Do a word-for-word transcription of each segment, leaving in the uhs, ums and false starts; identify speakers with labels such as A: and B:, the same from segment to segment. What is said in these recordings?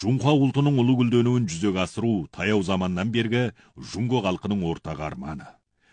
A: Жунға ұлтының ұлы гүлденуін жүзеге асыру таяу заманнан бергі Жунго халқының ортақ арманы.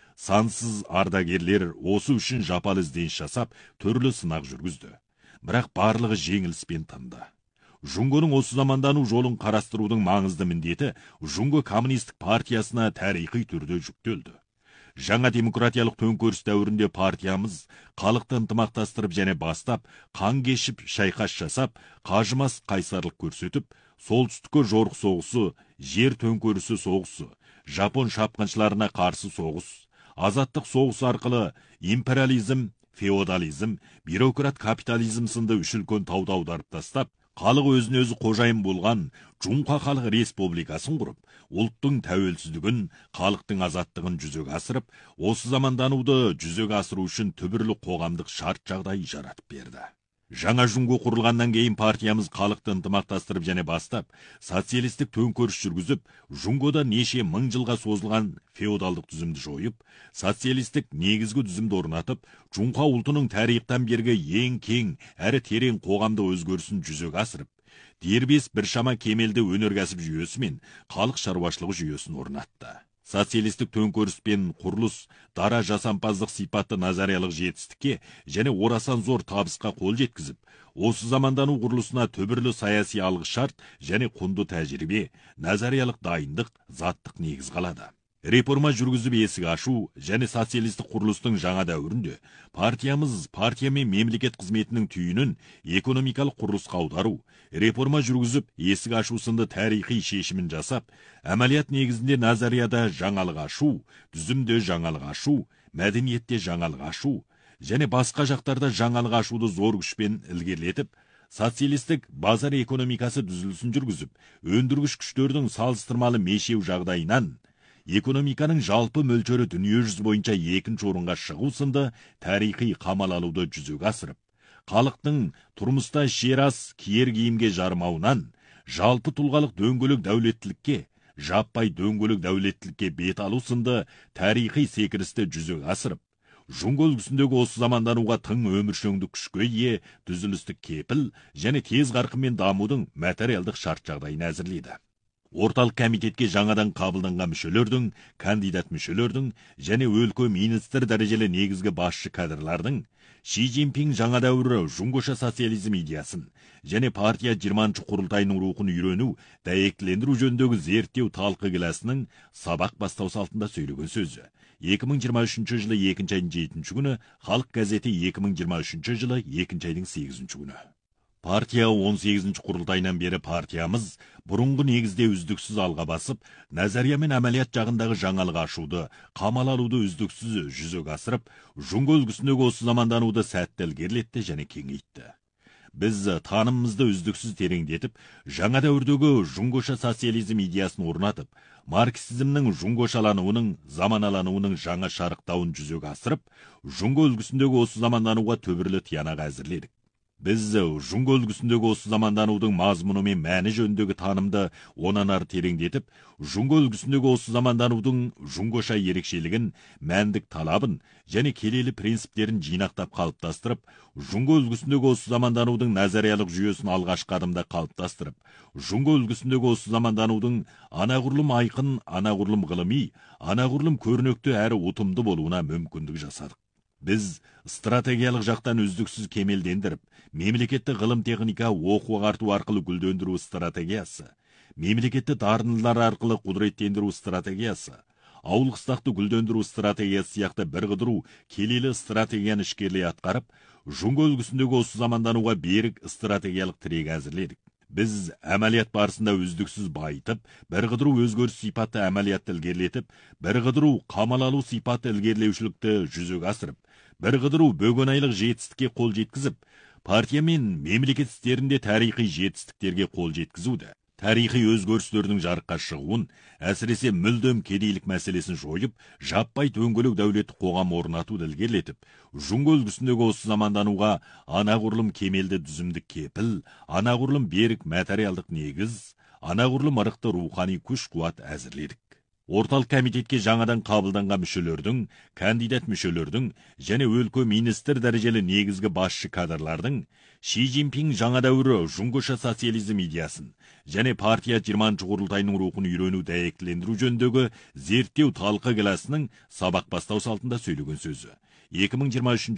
A: Сансыз ардагерлер осы үшін жапалы ізденіс жасап, түрлі сынақ жүргізді. Бірақ барлығы жеңіліспен тынды. Жунгоның осы замандану жолын қарастырудың маңызды міндеті Жунго коммунистік партиясына тарихи түрде жүктелді. Жаңа демократиялық төңкеріс дәуірінде партиямыз халықты ынтымақтастырып және бастап, қан кешіп, шайқас жасап, қажымас қайсарлық көрсетіп, солтүстікке жорық соғысы, жер төңкерісі соғысы, Жапон шапқыншыларына қарсы соғыс, азаттық соғыс арқылы империализм, феодализм, бюрократ капитализм сынды үш үлкен тауды аударып тастап, халық өзін өзі қожайын болған Жунға халық республикасын құрып, ұлттың тәуелсіздігін, халықтың азаттығын жүзеге асырып, осы замандануды жүзеге асыру үшін түбірлі қоғамдық шарт жағдай жаратып берді. Жаңа Жунго құрылғаннан кейін партиямыз халықты ынтымақтастырып және бастап, социалистік төңкеріс жүргізіп, Жунгода неше мың жылға созылған феодалдық түзімді жойып, социалистік негізгі түзімді орнатып, Жунға ұлтының тарихтан бергі ең кең әрі терең қоғамдық өзгерісін жүзеге асырып, дербес біршама кемелді өнеркәсіп жүйесі мен халық шаруашылығы жүйесін орнатты. Социалистік төңкеріс пен құрылыс дара жасампаздық сипатты назариялық жетістікке және орасан зор табысқа қол жеткізіп, осы замандану құрылысына түбірлі саяси алғышарт және құнды тәжірибе, назариялық дайындық, заттық негіз қалады. Реформа жүргізіп есік ашу және социалистік құрылыстың жаңа дәуірінде партиямыз партия мен мемлекет қызметінің түйінін экономикалық құрылысқа аудару, реформа жүргізіп есік ашу сынды тарихи шешімін жасап, әмәлият негізінде назарияда жаңалық ашу, түзімде жаңалық ашу, мәдениетте жаңалық ашу және басқа жақтарда жаңалық ашуды зор күшпен ілгерілетіп, социалистік базар экономикасы түзілісін жүргізіп, өндіргіш күштердің салыстырмалы мешеу жағдайынан экономиканың жалпы мөлшері дүние жүзі бойынша екінші орынға шығу сынды тарихи қамал алуды жүзеге асырып, халықтың тұрмыста жерас киер киімге жармауынан жалпы тұлғалық дөңгелек дәулеттілікке, жаппай дөңгелек дәулеттілікке бет алу сынды тарихи секірісті жүзеге асырып, Жунго үлгісіндегі осы замандануға тың өміршеңдік күшке ие түзілістік кепіл және тез қарқынмен дамудың материалдық шарт жағдайын әзірлейді. Орталық комитетке жаңадан қабылданған мүшелердің, кандидат мүшелердің және өлкө министр дәрежелі негізгі басшы кадрлардың Ши Цзиньпин жаңа дәуірі Жунгоша социализм идеясын және партия жиырманшы құрылтайының рухын үйрену, дәйектілендіру жөніндегі зерттеу талқы келесінің сабақ бастау салтында сөйлеген сөзі. екі мың жиырма үшінші жылы екінші айдың жетінші күні, Халық газеті екі мың жиырма үшінші жылы екінші айдың сегізінші күні. Партия он сегізінші құрылтайынан бері партиямыз бұрынғы негізде үздіксіз алға басып, назария мен әмәлият жағындағы жаңалық ашуды, қамал алуды үздіксіз жүзеге асырып, Жунго үлгісіндегі осы замандануды сәтті ілгерілетті және кеңейтті. Біз танымымызды үздіксіз тереңдетіп, жаңа дәуірдегі Жунгоша социализм идеясын орнатып, марксизмнің жунгошалануының, заманалануының жаңа шарықтауын жүзеге асырып, Жунго үлгісіндегі осы замандануға түбірлі тиянақ әзірледік. Біз Жунго үлгісіндегі осы заманданудың мазмұны мен мәні жөніндегі танымды онан ары тереңдетіп, Жунго үлгісіндегі осы заманданудың Жунгоша ерекшелігін, мәндік талабын және келелі принциптерін жинақтап қалыптастырып, Жунго үлгісіндегі осы заманданудың назариялық жүйесін алғашқы адымда қалыптастырып, Жунго үлгісіндегі осы заманданудың анағұрлым айқын, анағұрлым ғылыми, анағұрлым көрнекті әрі ұтымды болуына мүмкіндік жасадық. Біз стратегиялық жақтан үздіксіз кемелдендіріп, мемлекетті ғылым техника оқу ағарту арқылы гүлдендіру стратегиясы, мемлекетті дарындылар арқылы құдыреттендіру стратегиясы, ауыл қыстақты гүлдендіру стратегиясы сияқты бір қыдыру келелі стратегияны ішкерлей атқарып, Жунго үлгісіндегі осы замандануға берік стратегиялық тірек әзірледік. Біз әмәлият барысында үздіксіз байытып, бір қыдыру өзгеріс сипатты әмәлиятты ілгерілетіп, бір қыдыру қамал алу сипатты ілгерілеушілікті жүзеге асырып, бір қыдыру бөгенайлық жетістікке қол жеткізіп, партия мен мемлекет істерінде тарихи жетістіктерге қол жеткізуді, тарихи өзгерістердің жарыққа шығуын, әсіресе мүлдем кедейлік мәселесін жойып, жаппай дөңгелек дәулетті қоғам орнатуды ілгерілетіп, Жунго үлгісіндегі осы замандануға анағұрлым кемелді түзімдік кепіл, анағұрлым берік материалдық негіз, анағұрлым ырықты рухани күш қуат әзірледік. орталық комитетке жаңадан қабылданған мүшелердің, кандидат мүшелердің және өлкө министр дәрежелі негізгі басшы кадрлардың Ши Цзиньпин жаңа дәуірі жуңгоша социализм идеясын және партия жиырманчы құрылтайының рухын үйрену дәйектілендіру жөніндегі зерттеу талқы класының сабақ бастау салтында сөйлеген сөзі. екі мың жиырма үшінші